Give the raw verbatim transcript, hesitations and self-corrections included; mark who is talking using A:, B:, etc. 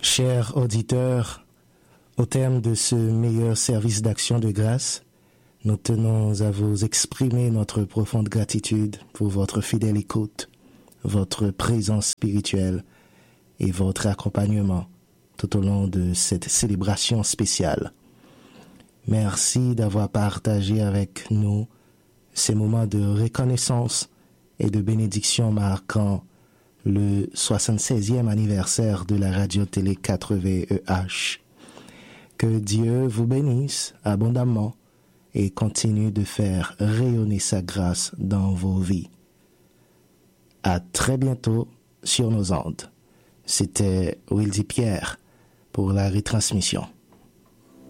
A: Chers auditeurs, au terme de ce meilleur service d'action de grâce, nous tenons à vous exprimer notre profonde gratitude pour votre fidèle écoute, votre présence spirituelle et votre accompagnement tout au long de cette célébration spéciale. Merci d'avoir partagé avec nous ces moments de reconnaissance et de bénédiction marquant le soixante-seizième anniversaire de la radio-télé quatre-vingts E H. Que Dieu vous bénisse abondamment et continue de faire rayonner sa grâce dans vos vies. À très bientôt sur nos ondes. C'était Wildy Pierre pour la retransmission.